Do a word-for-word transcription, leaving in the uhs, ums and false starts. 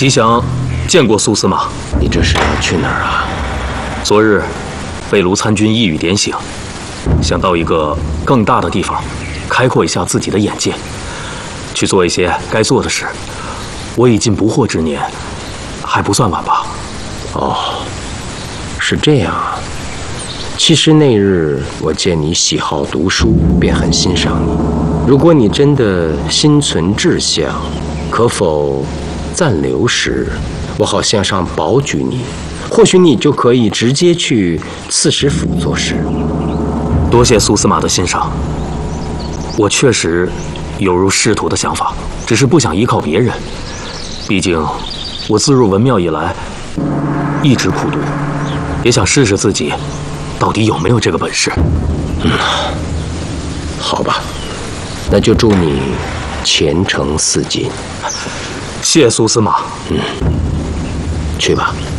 吉祥见过苏司马。 你这是要去哪儿啊？ 昨日被卢参军一语点醒，想到一个更大的地方，开阔一下自己的眼界，去做一些该做的事。我已近不惑之年，还不算晚吧？ 哦，是这样啊。其实那日我见你喜好读书，便很欣赏你。如果你真的心存志向，可否暂留时，我好向上保举你，或许你就可以直接去刺史府做事。 多谢苏司马的欣赏，我确实有如仕途的想法，只是不想依靠别人。毕竟我自入文庙以来，一直苦读，也想试试自己到底有没有这个本事。 嗯，好吧，那就祝你前程似锦。 谢苏司马。 嗯，去吧。